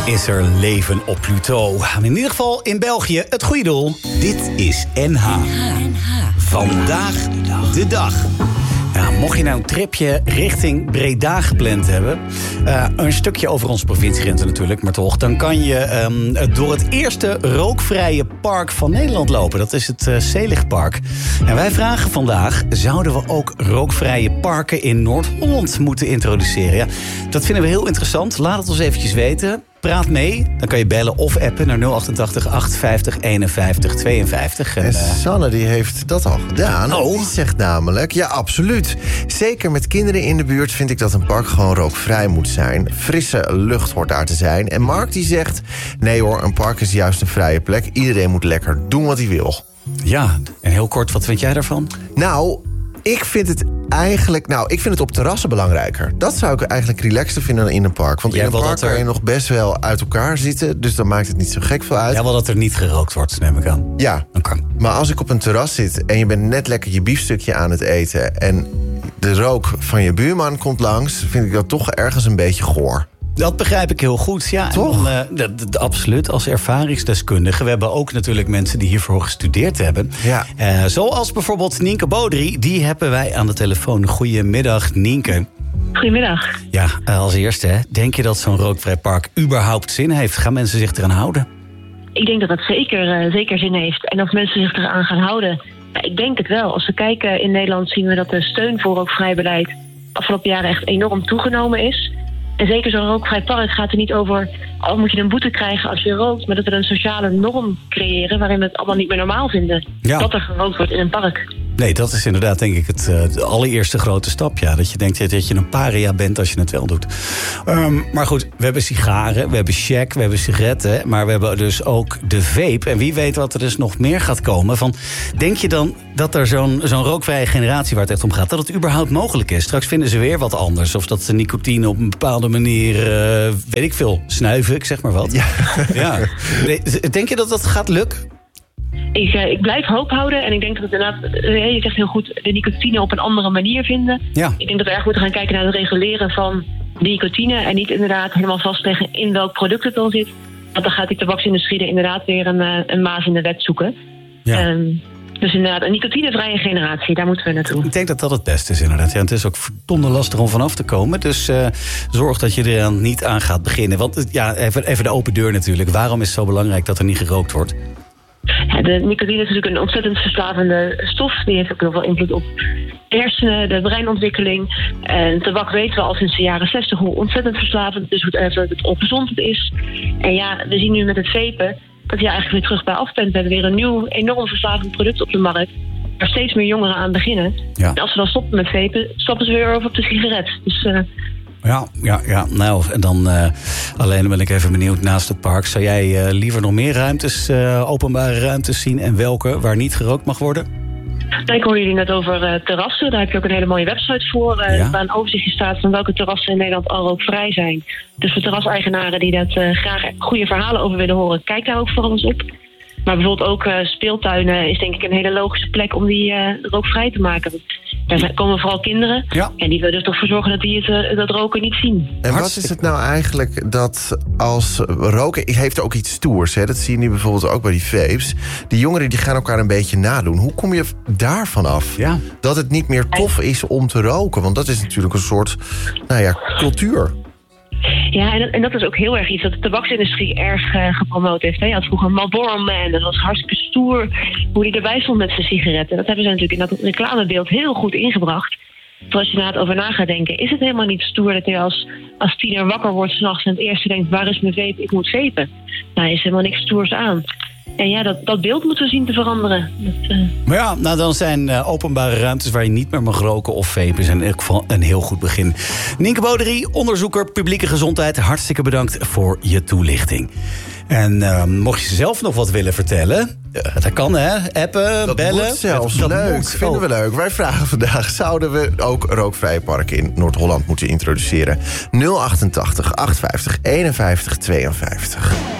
is er leven op Pluto. In ieder geval in België het goede doel. Dit is NH. Vandaag de dag. Nou, mocht je nou een tripje richting Breda gepland hebben... een stukje over onze provinciegrenzen natuurlijk, maar toch... dan kan je door het eerste rookvrije park van Nederland lopen. Dat is het Seligpark. En wij vragen vandaag... zouden we ook rookvrije parken in Noord-Holland moeten introduceren? Ja, dat vinden we heel interessant. Laat het ons eventjes weten. Praat mee, dan kan je bellen of appen naar 088 850 51 52. En Sanne die heeft dat al gedaan. Oh. Die zegt namelijk, ja absoluut. Zeker met kinderen in de buurt vind ik dat een park gewoon rookvrij moet zijn. Frisse lucht hoort daar te zijn. En Mark die zegt, nee hoor, een park is juist een vrije plek. Iedereen moet lekker doen wat hij wil. Ja, en heel kort, wat vind jij daarvan? Nou, ik vind het op terrassen belangrijker. Dat zou ik eigenlijk relaxter vinden dan in een park. Want in een park kan je nog best wel uit elkaar zitten. Dus dan maakt het niet zo gek veel uit. Ja, wel dat er niet gerookt wordt, neem ik aan. Ja, maar als ik op een terras zit en je bent net lekker je biefstukje aan het eten... en de rook van je buurman komt langs, vind ik dat toch ergens een beetje goor. Dat begrijp ik heel goed, ja. Toch? Absoluut, als ervaringsdeskundige. We hebben ook natuurlijk mensen die hiervoor gestudeerd hebben. Ja. Zoals bijvoorbeeld Nienke Bodri. Die hebben wij aan de telefoon. Goedemiddag, Nienke. Goedemiddag. Ja, als eerste, denk je dat zo'n rookvrij park überhaupt zin heeft? Gaan mensen zich eraan houden? Ik denk dat dat zeker zin heeft. En of mensen zich eraan gaan houden, ik denk het wel. Als we kijken in Nederland zien we dat de steun voor rookvrij beleid afgelopen jaren echt enorm toegenomen is. En zeker zo'n rookvrij park gaat er niet over... al moet je een boete krijgen als je rookt... maar dat we een sociale norm creëren... waarin we het allemaal niet meer normaal vinden... dat er gerookt wordt in een park. Nee, dat is inderdaad denk ik de allereerste grote stap. Ja. Dat je denkt dat je een paria bent als je het wel doet. Maar goed, we hebben sigaren, we hebben check, we hebben sigaretten... maar we hebben dus ook de vape. En wie weet wat er dus nog meer gaat komen. Denk je dan dat er zo'n rookvrije generatie waar het echt om gaat... dat het überhaupt mogelijk is? Straks vinden ze weer wat anders. Of dat de nicotine op een bepaalde manier, weet ik veel, snuiven, ik zeg maar wat. Ja. Denk je dat dat gaat lukken? Ik blijf hoop houden en ik denk dat het inderdaad... je zegt heel goed, de nicotine op een andere manier vinden. Ja. Ik denk dat we erg moeten gaan kijken naar het reguleren van de nicotine... en niet inderdaad helemaal vastleggen in welk product het dan zit. Want dan gaat die tabaksindustrie er inderdaad weer een maas in de wet zoeken. Ja. Dus inderdaad, een nicotinevrije generatie, daar moeten we naartoe. Ik denk dat dat het beste is inderdaad. Ja, het is ook verdomde lastig om vanaf te komen. Dus zorg dat je er niet aan gaat beginnen. Want ja, even de open deur natuurlijk. Waarom is het zo belangrijk dat er niet gerookt wordt? Ja, de nicotine is natuurlijk een ontzettend verslavende stof. Die heeft ook heel veel invloed op de hersenen, de breinontwikkeling. En tabak weten we al sinds de jaren 60 hoe ontzettend verslavend het is, hoe ongezond het is. En ja, we zien nu met het vapen dat je eigenlijk weer terug bij af bent. We hebben weer een nieuw, enorm verslavend product op de markt, waar steeds meer jongeren aan beginnen. Ja. En als ze dan stoppen met vapen, stappen ze weer over op de sigaret. Dus... Ja. Nou, en dan alleen ben ik even benieuwd naast het park. Zou jij liever nog meer ruimtes, openbare ruimtes zien? En welke, waar niet gerookt mag worden? Nou, ik hoor jullie net over terrassen. Daar heb je ook een hele mooie website voor. Waar een overzichtje staat van welke terrassen in Nederland al rookvrij zijn. Dus voor terraseigenaren die daar graag goede verhalen over willen horen, kijk daar ook vooral eens op. Maar bijvoorbeeld ook speeltuinen is denk ik een hele logische plek om die rookvrij te maken. Daar komen vooral kinderen. Ja. En die willen er toch voor zorgen dat die dat roken niet zien. En wat is het nou eigenlijk dat als roken... heeft ook iets stoers, hè? Dat zie je nu bijvoorbeeld ook bij die vapes. Die jongeren die gaan elkaar een beetje nadoen. Hoe kom je daarvan af? Ja. Dat het niet meer tof is om te roken? Want dat is natuurlijk een soort cultuur. Ja, en dat is ook heel erg iets dat de tabaksindustrie erg gepromoot heeft. Hè. Je had vroeger Marlboro Man, dat was hartstikke stoer hoe die erbij stond met zijn sigaretten. Dat hebben ze natuurlijk in dat reclamebeeld heel goed ingebracht. Terwijl als je na het over na gaat denken, is het helemaal niet stoer dat je als tiener wakker wordt 's nachts en het eerste denkt, waar is mijn vape? Ik moet vapen. Nou, er is helemaal niks stoers aan. En ja, dat beeld moeten we zien te veranderen. Maar ja, nou dan zijn openbare ruimtes waar je niet meer mag roken of vapen is in elk geval een heel goed begin. Nienke Bodri, onderzoeker publieke gezondheid, hartstikke bedankt voor je toelichting. En mocht je zelf nog wat willen vertellen, dat kan hè, appen, dat bellen. Dat zelfs leuk, vinden we leuk. Wij vragen vandaag, zouden we ook rookvrije parken in Noord-Holland moeten introduceren? 088 850 51 52.